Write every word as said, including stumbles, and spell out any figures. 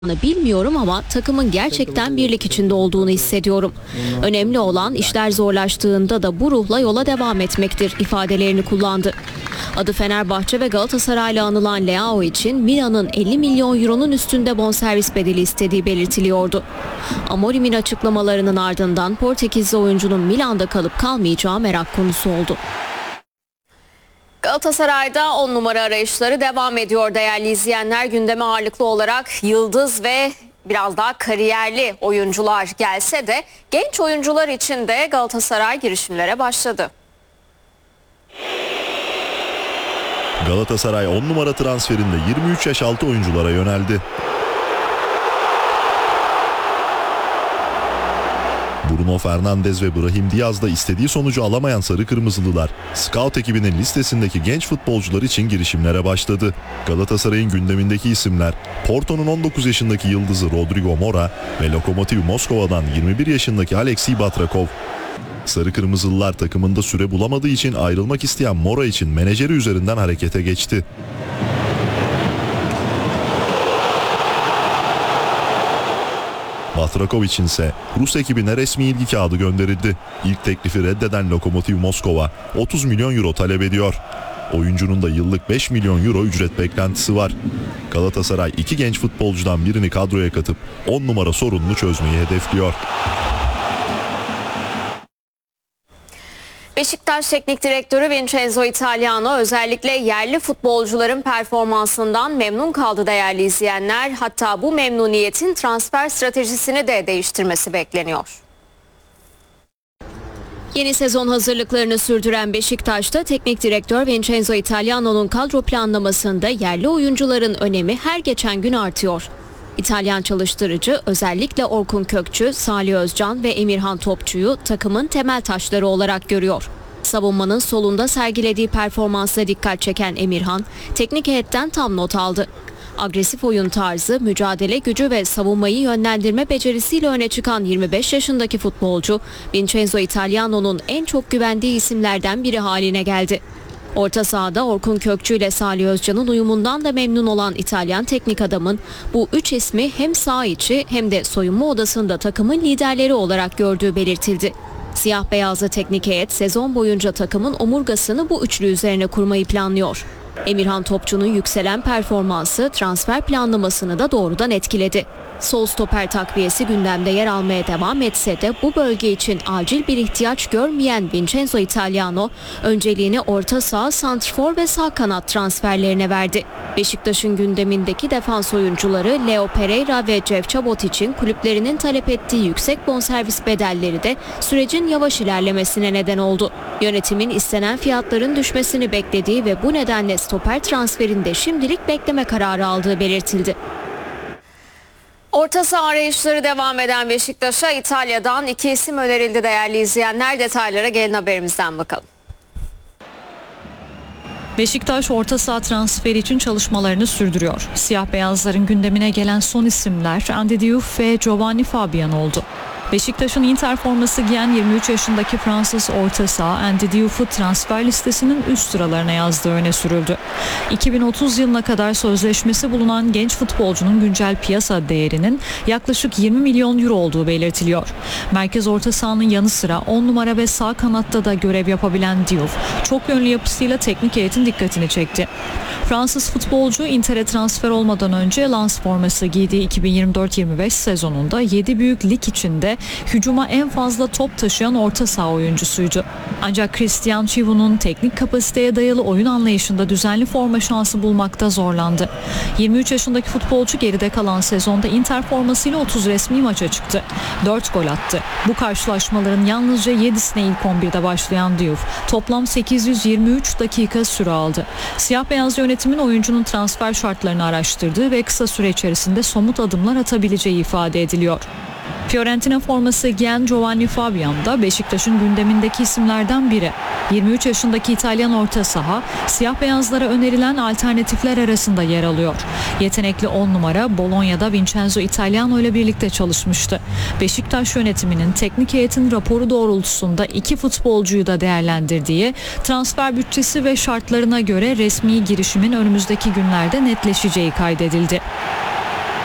bilmiyorum ama takımın gerçekten birlik içinde olduğunu hissediyorum. Önemli olan işler zorlaştığında da bu ruhla yola devam etmektir ifadelerini kullandı. Adı Fenerbahçe ve Galatasaray'la anılan Leao için Milan'ın elli milyon euronun üstünde bonservis bedeli istediği belirtiliyordu. Amorim'in açıklamalarının ardından Portekizli oyuncunun Milan'da kalıp kalmayacağı merak konusu oldu. Galatasaray'da on numara arayışları devam ediyor değerli izleyenler. Gündeme ağırlıklı olarak yıldız ve biraz daha kariyerli oyuncular gelse de genç oyuncular için de Galatasaray girişimlere başladı. Galatasaray on numara transferinde yirmi üç yaş altı oyunculara yöneldi. Bruno Fernandes ve Brahim Diaz da istediği sonucu alamayan Sarı Kırmızılılar, Scout ekibinin listesindeki genç futbolcular için girişimlere başladı. Galatasaray'ın gündemindeki isimler, Porto'nun on dokuz yaşındaki yıldızı Rodrigo Mora ve Lokomotiv Moskova'dan yirmi bir yaşındaki Alexey Batrakov. Sarı Kırmızılılar takımında süre bulamadığı için ayrılmak isteyen Mora için menajeri üzerinden harekete geçti. Batrakov içinse Rus ekibine resmi ilgi kağıdı gönderildi. İlk teklifi reddeden Lokomotiv Moskova otuz milyon euro talep ediyor. Oyuncunun da yıllık beş milyon euro ücret beklentisi var. Galatasaray iki genç futbolcudan birini kadroya katıp on numara sorununu çözmeyi hedefliyor. Beşiktaş Teknik Direktörü Vincenzo Italiano özellikle yerli futbolcuların performansından memnun kaldı değerli izleyenler. Hatta bu memnuniyetin transfer stratejisini de değiştirmesi bekleniyor. Yeni sezon hazırlıklarını sürdüren Beşiktaş'ta Teknik Direktör Vincenzo Italiano'nun kadro planlamasında yerli oyuncuların önemi her geçen gün artıyor. İtalyan çalıştırıcı özellikle Orkun Kökçü, Salih Özcan ve Emirhan Topçu'yu takımın temel taşları olarak görüyor. Savunmanın solunda sergilediği performansla dikkat çeken Emirhan, teknik heyetten tam not aldı. Agresif oyun tarzı, mücadele gücü ve savunmayı yönlendirme becerisiyle öne çıkan yirmi beş yaşındaki futbolcu, Vincenzo Italiano'nun en çok güvendiği isimlerden biri haline geldi. Orta sahada Orkun Kökçü ile Salih Özcan'ın uyumundan da memnun olan İtalyan teknik adamın bu üç ismi hem saha içi hem de soyunma odasında takımın liderleri olarak gördüğü belirtildi. Siyah beyazlı teknik heyet sezon boyunca takımın omurgasını bu üçlü üzerine kurmayı planlıyor. Emirhan Topçu'nun yükselen performansı transfer planlamasını da doğrudan etkiledi. Sol stoper takviyesi gündemde yer almaya devam etse de bu bölge için acil bir ihtiyaç görmeyen Vincenzo Italiano önceliğini orta saha, santrfor ve sağ kanat transferlerine verdi. Beşiktaş'ın gündemindeki defans oyuncuları Leo Pereira ve Cev Çabot için kulüplerinin talep ettiği yüksek bonservis bedelleri de sürecin yavaş ilerlemesine neden oldu. Yönetimin istenen fiyatların düşmesini beklediği ve bu nedenle stoper transferinde şimdilik bekleme kararı aldığı belirtildi. Orta saha arayışları devam eden Beşiktaş'a İtalya'dan iki isim önerildi değerli izleyenler. Detaylara gelin haberimizden bakalım. Beşiktaş orta saha transferi için çalışmalarını sürdürüyor. Siyah beyazların gündemine gelen son isimler Andy Diouf ve Giovanni Fabian oldu. Beşiktaş'ın Inter forması giyen yirmi üç yaşındaki Fransız orta saha Andy Diouf'u transfer listesinin üst sıralarına yazdığı öne sürüldü. iki bin otuz yılına kadar sözleşmesi bulunan genç futbolcunun güncel piyasa değerinin yaklaşık yirmi milyon euro olduğu belirtiliyor. Merkez orta sahanın yanı sıra on numara ve sağ kanatta da görev yapabilen Diouf, çok yönlü yapısıyla teknik heyetin dikkatini çekti. Fransız futbolcu Inter'e transfer olmadan önce Lens forması giydiği iki bin yirmi dört yirmi beş sezonunda yedi büyük lig içinde hücuma en fazla top taşıyan orta saha oyuncusuydu. Ancak Christian Chivu'nun teknik kapasiteye dayalı oyun anlayışında düzenli forma şansı bulmakta zorlandı. yirmi üç yaşındaki futbolcu geride kalan sezonda Inter formasıyla otuz resmi maça çıktı. dört gol attı. Bu karşılaşmaların yalnızca yedisine ilk on birde başlayan Diouf toplam sekiz yüz yirmi üç dakika süre aldı. Siyah beyaz yönetimin oyuncunun transfer şartlarını araştırdığı ve kısa süre içerisinde somut adımlar atabileceği ifade ediliyor. Fiorentina forması giyen Giovanni Fabian da Beşiktaş'ın gündemindeki isimlerden biri. yirmi üç yaşındaki İtalyan orta saha, siyah beyazlara önerilen alternatifler arasında yer alıyor. Yetenekli on numara Bologna'da Vincenzo Italiano ile birlikte çalışmıştı. Beşiktaş yönetiminin teknik heyetin raporu doğrultusunda iki futbolcuyu da değerlendirdiği, transfer bütçesi ve şartlarına göre resmi girişimin önümüzdeki günlerde netleşeceği kaydedildi.